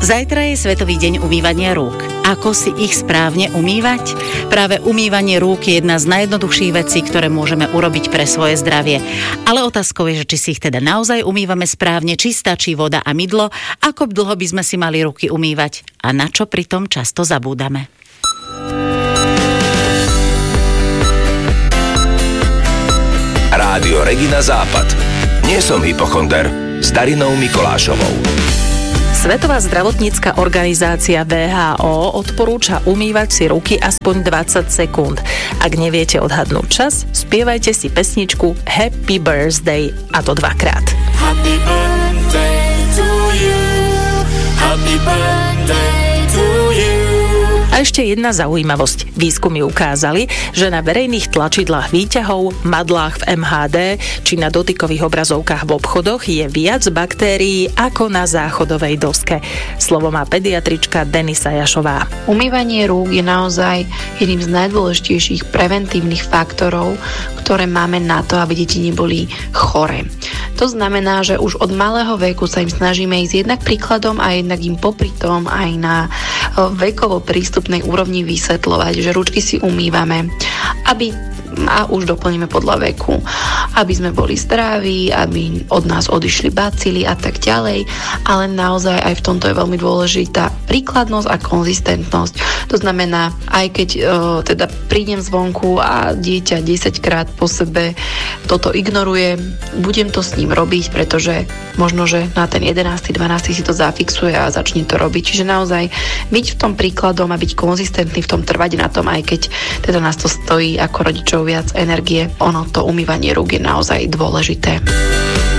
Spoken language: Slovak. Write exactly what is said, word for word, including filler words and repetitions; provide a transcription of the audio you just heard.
Zajtra je Svetový deň umývania rúk. Ako si ich správne umývať? Práve umývanie rúk je jedna z najjednoduchších vecí, ktoré môžeme urobiť pre svoje zdravie. Ale otázkou je, že či si ich teda naozaj umývame správne, či stačí voda a mydlo, ako dlho by sme si mali ruky umývať a na čo pritom často zabúdame. Rádio Regina Západ. Nie som hypochonder. S Darinou Mikolášovou. Svetová zdravotnícka organizácia vé há ó odporúča umývať si ruky aspoň dvadsať sekúnd. Ak neviete odhadnúť čas, spievajte si pesničku Happy Birthday, a to dvakrát. Happy birthday to you. Happy birthday to you. A ešte jedna zaujímavosť. Výskumy ukázali, že na verejných tlačidlách výťahov, madlách v em há dé či na dotykových obrazovkách v obchodoch je viac baktérií ako na záchodovej doske. Slovo má pediatrička Denisa Jašová. Umývanie rúk je naozaj jedným z najdôležitejších preventívnych faktorov, ktoré máme na to, aby deti neboli choré. To znamená, že už od malého veku sa im snažíme ísť jednak príkladom a jednak im popri tom aj na vekovo prístupnej úrovni vysvetľovať, že ručky si umývame, aby a už doplníme podľa veku, aby sme boli zdraví, aby od nás odišli bacily a tak ďalej, ale naozaj aj v tomto je veľmi dôležitá príkladnosť a konzistentnosť. To znamená, aj keď o, teda prídem zvonku a dieťa desaťkrát po sebe toto ignoruje, budem to s ním robiť, pretože možno, že na ten jedenásty, dvanásty si to zafixuje a začne to robiť. Čiže naozaj byť v tom príkladom a byť konzistentný v tom, trvať na tom, aj keď teda nás to stojí ako rodičov viac energie. Ono, to umývanie rúk je naozaj dôležité.